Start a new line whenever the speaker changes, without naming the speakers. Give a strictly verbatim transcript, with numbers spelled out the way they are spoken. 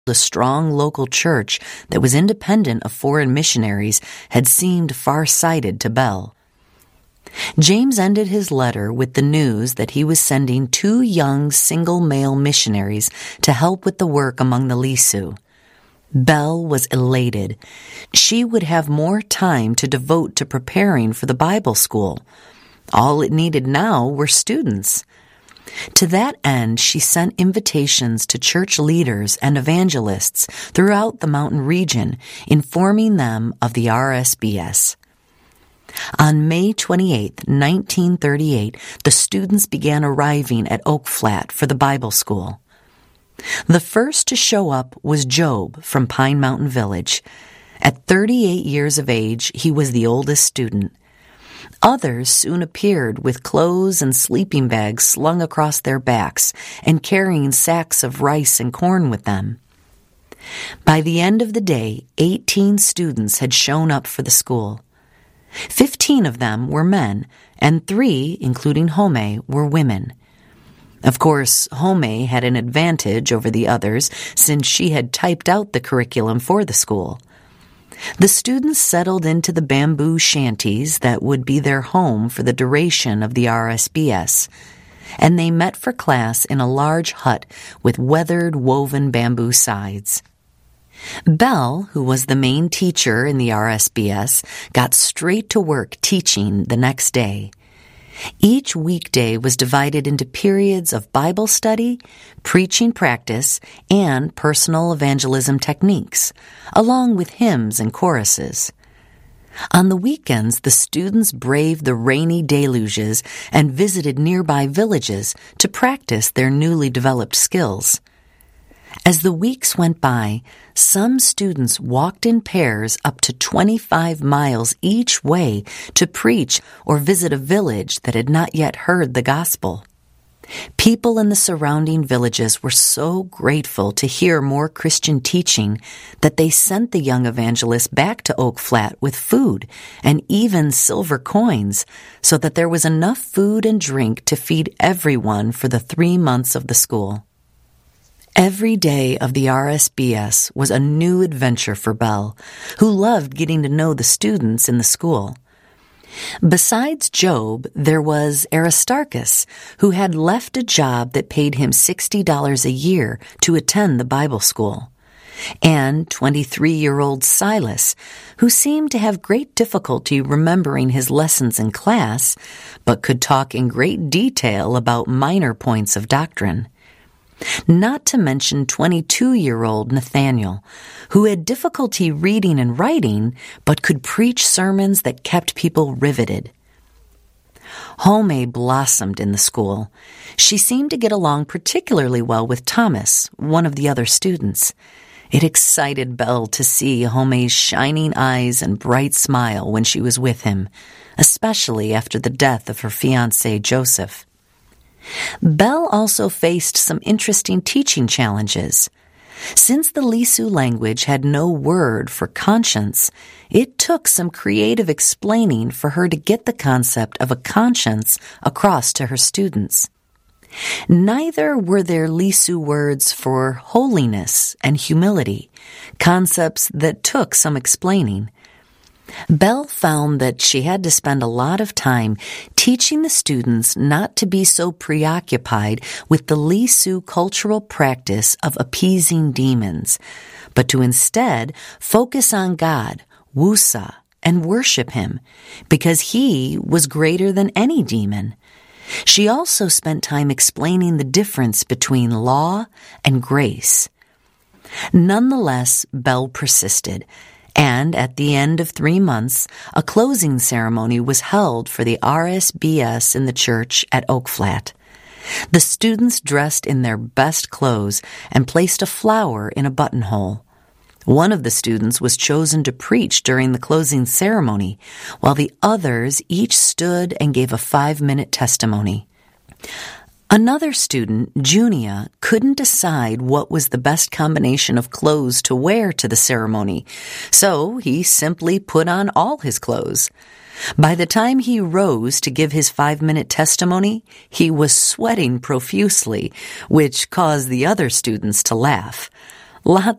a strong local church that was independent of foreign missionaries had seemed far-sighted to Bell. James ended his letter with the news that he was sending two young single male missionaries to help with the work among the Lisu. Bell was elated. She would have more time to devote to preparing for the Bible school. All it needed now were students. To that end, she sent invitations to church leaders and evangelists throughout the mountain region, informing them of the R S B S. On May twenty-eighth, nineteen thirty-eight, the students began arriving at Oak Flat for the Bible school. The first to show up was Job from Pine Mountain Village. At thirty-eight years of age, he was the oldest student. Others soon appeared with clothes and sleeping bags slung across their backs and carrying sacks of rice and corn with them. By the end of the day, eighteen students had shown up for the school. Fifteen of them were men, and three, including Home, were women. Of course, Home had an advantage over the others since she had typed out the curriculum for the school. The students settled into the bamboo shanties that would be their home for the duration of the R S B S, and they met for class in a large hut with weathered woven bamboo sides. Bell, who was the main teacher in the R S B S, got straight to work teaching the next day. Each weekday was divided into periods of Bible study, preaching practice, and personal evangelism techniques, along with hymns and choruses. On the weekends, the students braved the rainy deluges and visited nearby villages to practice their newly developed skills. As the weeks went by, some students walked in pairs up to twenty-five miles each way to preach or visit a village that had not yet heard the gospel. People in the surrounding villages were so grateful to hear more Christian teaching that they sent the young evangelists back to Oak Flat with food and even silver coins so that there was enough food and drink to feed everyone for the three months of the school. Every day of the R S B S was a new adventure for Bell, who loved getting to know the students in the school. Besides Job, there was Aristarchus, who had left a job that paid him sixty dollars a year to attend the Bible school, and twenty-three-year-old Silas, who seemed to have great difficulty remembering his lessons in class, but could talk in great detail about minor points of doctrine. Not to mention twenty-two-year-old Nathaniel, who had difficulty reading and writing, but could preach sermons that kept people riveted. Home blossomed in the school. She seemed to get along particularly well with Thomas, one of the other students. It excited Bell to see Home's shining eyes and bright smile when she was with him, especially after the death of her fiancé Joseph. Bell also faced some interesting teaching challenges. Since the Lisu language had no word for conscience, it took some creative explaining for her to get the concept of a conscience across to her students. Neither were there Lisu words for holiness and humility, concepts that took some explaining. Bell found that she had to spend a lot of time teaching the students not to be so preoccupied with the Lisu cultural practice of appeasing demons, but to instead focus on God, Wusa, and worship Him, because He was greater than any demon. She also spent time explaining the difference between law and grace. Nonetheless, Bell persisted, and at the end of three months, a closing ceremony was held for the R S B S in the church at Oak Flat. The students dressed in their best clothes and placed a flower in a buttonhole. One of the students was chosen to preach during the closing ceremony, while the others each stood and gave a five-minute testimony. Another student, Junia, couldn't decide what was the best combination of clothes to wear to the ceremony, so he simply put on all his clothes. By the time he rose to give his five-minute testimony, he was sweating profusely, which caused the other students to laugh. Lots